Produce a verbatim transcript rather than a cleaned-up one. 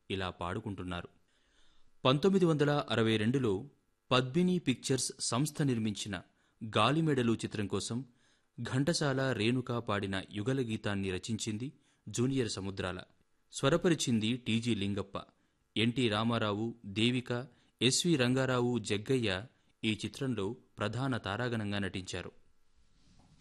ఇలా పాడుకుంటున్నారు. పంతొమ్మిది వందల అరవై రెండులో పద్మిని పిక్చర్స్ సంస్థ నిర్మించిన గాలిమెడలు చిత్రం కోసం ఘంటసాల రేణుక పాడిన యుగల గీతాన్ని రచించింది జూనియర్ సముద్రాల. స్వరపరిచింది TG Lingappa. NT Ramarao, Devika, SV Rangarao, Jaggayya ఈ చిత్రంలో ప్రధాన తారాగణంగా నటించారు.